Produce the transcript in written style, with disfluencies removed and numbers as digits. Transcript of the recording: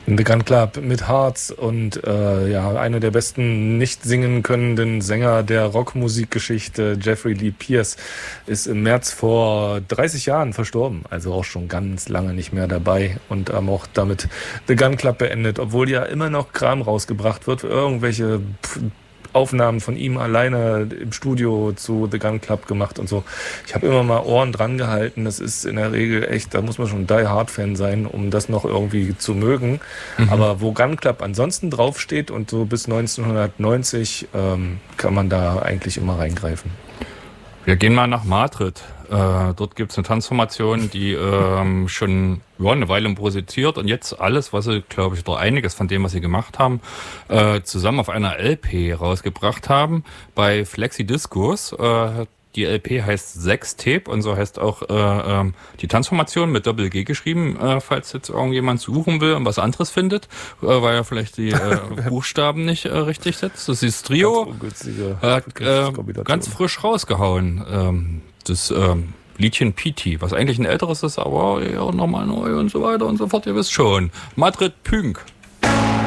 The Gun Club mit Hearts und einer der besten nicht singen könnenden Sänger der Rockmusikgeschichte, Jeffrey Lee Pierce, ist im März vor 30 Jahren verstorben, also auch schon ganz lange nicht mehr dabei und haben auch damit The Gun Club beendet, obwohl ja immer noch Kram rausgebracht wird, irgendwelche Aufnahmen von ihm alleine im Studio zu The Gun Club gemacht und so. Ich habe immer mal Ohren dran gehalten. Das ist in der Regel echt, da muss man schon Die Hard Fan sein, um das noch irgendwie zu mögen. Aber wo Gun Club ansonsten draufsteht und so bis 1990 kann man da eigentlich immer reingreifen. Wir gehen mal nach Madrid. Dort gibt es eine Transformation, die schon eine Weile produziert und jetzt alles, was sie, glaube ich, oder einiges von dem, was sie gemacht haben, zusammen auf einer LP rausgebracht haben bei Flexi-Discos. Die LP heißt Sextape und so heißt auch die Transformation mit Doppel-G geschrieben, falls jetzt irgendjemand suchen will und was anderes findet, weil er vielleicht die Buchstaben nicht richtig setzt. Das ist Trio, ganz frisch rausgehauen. Das Liedchen Piti, was eigentlich ein älteres ist, aber ja, nochmal neu und so weiter und so fort. Ihr wisst schon. Madrid Pünk.